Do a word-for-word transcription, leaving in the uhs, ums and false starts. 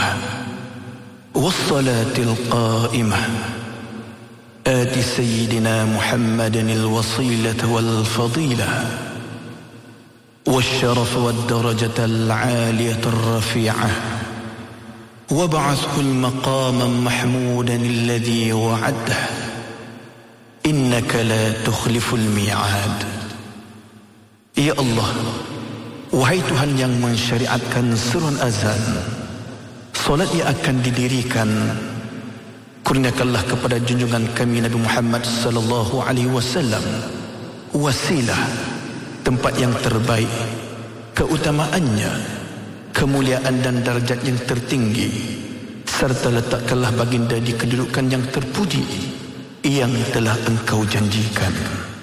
والصلاة القائمة آت سيدنا محمد الوصيلة والفضيلة والشرف والدرجة العالية الرفيعة وابعثه المقام محمودا الذي وعده إنك لا تخلف الميعاد. Ya Allah, wahai Tuhan yang mensyariatkan seruan azan, solat yang akan didirikan, kurniakanlah kepada junjungan kami Nabi Muhammad sallallahu alaihi wasallam wasilah, tempat yang terbaik, keutamaannya, kemuliaan dan darjat yang tertinggi, serta letakkanlah baginda di kedudukan yang terpuji yang telah engkau janjikan.